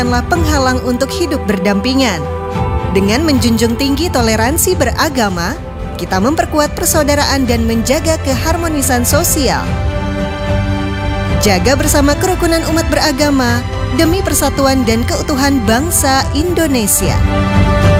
bukanlah penghalang untuk hidup berdampingan. Dengan menjunjung tinggi toleransi beragama, kita memperkuat persaudaraan dan menjaga keharmonisan sosial. Jaga bersama kerukunan umat beragama demi persatuan dan keutuhan bangsa Indonesia.